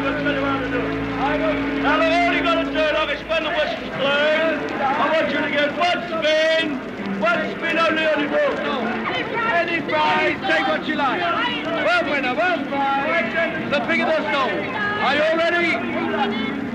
Now, all you got to do, like it's when the whistle's blown, I want you to get one spin only on the ball. Any prize, take what you like. One winner, one prize, the bigger the stone. Are you all ready?